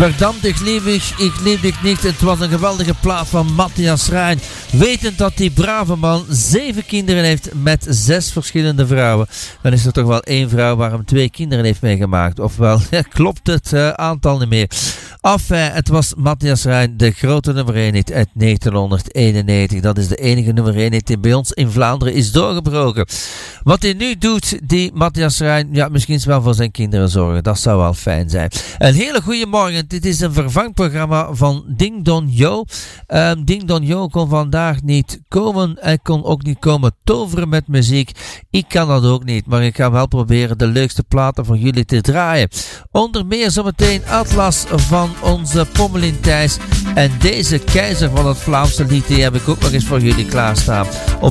Verdammt, ik lieb dich niet. Het was een geweldige plaat van Matthias Rein. Wetend dat die brave man 7 kinderen heeft met 6 verschillende vrouwen. Dan is er toch wel 1 vrouw waar hem 2 kinderen heeft meegemaakt. Ofwel, klopt het aantal niet meer. Het was Matthias Rein, de grote nummer 1 hit uit 1991. Dat is de enige nummer 1 hit die bij ons in Vlaanderen is doorgebroken. Wat hij nu doet, die Matthias Rein, ja, misschien wel voor zijn kinderen zorgen. Dat zou wel fijn zijn. Een hele goede morgen. Dit is een vervangprogramma van Ding Don Yo. Ding Don Yo kon vandaag niet komen. Hij kon ook niet komen toveren met muziek. Ik kan dat ook niet, maar ik ga wel proberen de leukste platen voor jullie te draaien. Onder meer zometeen Atlas van onze Pommelien Thijs. En deze keizer van het Vlaamse lied, die heb ik ook nog eens voor jullie klaarstaan. Op